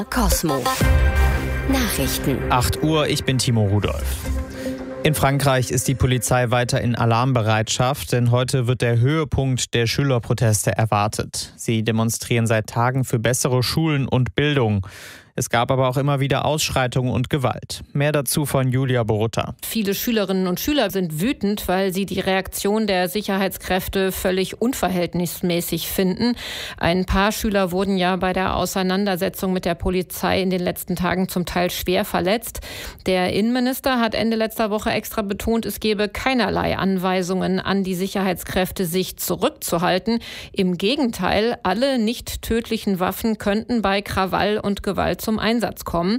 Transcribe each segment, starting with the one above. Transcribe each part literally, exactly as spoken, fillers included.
Cosmo Nachrichten. acht Uhr, ich bin Timo Rudolph. In Frankreich ist die Polizei weiter in Alarmbereitschaft, denn heute wird der Höhepunkt der Schülerproteste erwartet. Sie demonstrieren seit Tagen für bessere Schulen und Bildung. Es gab aber auch immer wieder Ausschreitungen und Gewalt. Mehr dazu von Julia Borutta. Viele Schülerinnen und Schüler sind wütend, weil sie die Reaktion der Sicherheitskräfte völlig unverhältnismäßig finden. Ein paar Schüler wurden ja bei der Auseinandersetzung mit der Polizei in den letzten Tagen zum Teil schwer verletzt. Der Innenminister hat Ende letzter Woche extra betont, es gebe keinerlei Anweisungen an die Sicherheitskräfte, sich zurückzuhalten. Im Gegenteil, alle nicht tödlichen Waffen könnten bei Krawall und Gewalt zum Einsatz kommen.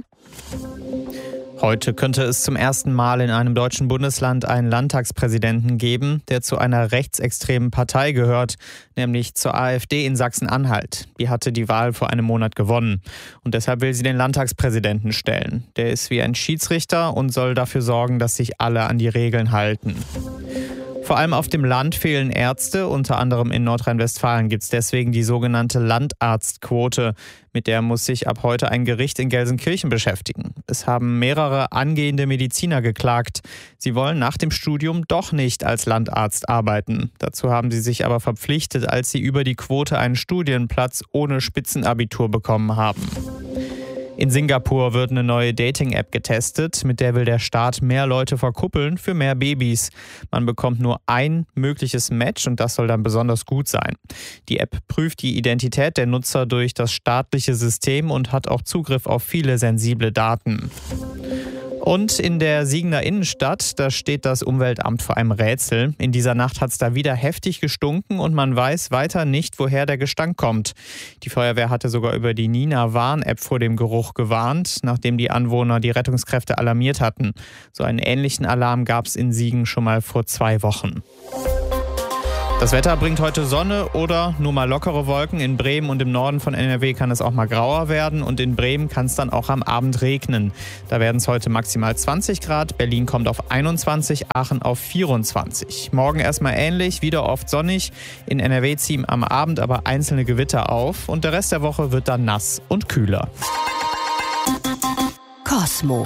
Heute könnte es zum ersten Mal in einem deutschen Bundesland einen Landtagspräsidenten geben, der zu einer rechtsextremen Partei gehört, nämlich zur AfD in Sachsen-Anhalt. Die hatte die Wahl vor einem Monat gewonnen. Und deshalb will sie den Landtagspräsidenten stellen. Der ist wie ein Schiedsrichter und soll dafür sorgen, dass sich alle an die Regeln halten. Vor allem auf dem Land fehlen Ärzte, unter anderem in Nordrhein-Westfalen gibt es deswegen die sogenannte Landarztquote. Mit der muss sich ab heute ein Gericht in Gelsenkirchen beschäftigen. Es haben mehrere angehende Mediziner geklagt. Sie wollen nach dem Studium doch nicht als Landarzt arbeiten. Dazu haben sie sich aber verpflichtet, als sie über die Quote einen Studienplatz ohne Spitzenabitur bekommen haben. In Singapur wird eine neue Dating-App getestet, mit der will der Staat mehr Leute verkuppeln für mehr Babys. Man bekommt nur ein mögliches Match und das soll dann besonders gut sein. Die App prüft die Identität der Nutzer durch das staatliche System und hat auch Zugriff auf viele sensible Daten. Und in der Siegener Innenstadt, da steht das Umweltamt vor einem Rätsel. In dieser Nacht hat es da wieder heftig gestunken und man weiß weiter nicht, woher der Gestank kommt. Die Feuerwehr hatte sogar über die Nina-Warn-App vor dem Geruch gewarnt, nachdem die Anwohner die Rettungskräfte alarmiert hatten. So einen ähnlichen Alarm gab es in Siegen schon mal vor zwei Wochen. Das Wetter bringt heute Sonne oder nur mal lockere Wolken. In Bremen und im Norden von N R W kann es auch mal grauer werden und in Bremen kann es dann auch am Abend regnen. Da werden es heute maximal zwanzig Grad, Berlin kommt auf einundzwanzig, Aachen auf vierundzwanzig. Morgen erstmal ähnlich, wieder oft sonnig. In N R W ziehen am Abend aber einzelne Gewitter auf und der Rest der Woche wird dann nass und kühler. Cosmo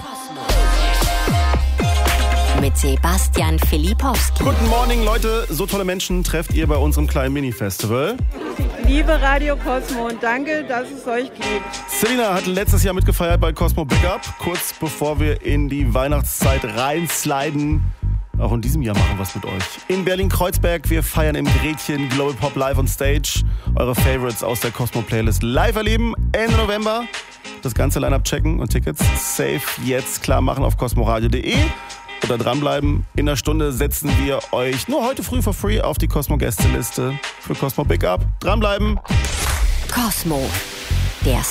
mit Sebastian Filipowski. Guten Morgen, Leute. So tolle Menschen trefft ihr bei unserem kleinen Mini-Festival. Liebe Radio Cosmo und danke, dass es euch gibt. Selina hat letztes Jahr mitgefeiert bei Cosmo Big Up. Kurz bevor wir in die Weihnachtszeit reinsliden. Auch in diesem Jahr machen wir es mit euch. In Berlin-Kreuzberg, wir feiern im Gretchen Global Pop Live on Stage. Eure Favorites aus der Cosmo-Playlist live erleben. Ende November. Das ganze Line-Up checken und Tickets safe jetzt klar machen auf cosmoradio punkt de. Oder dranbleiben. In einer Stunde setzen wir euch nur heute früh for free auf die Cosmo-Gästeliste für Cosmo Big Up. Dranbleiben. Cosmo, der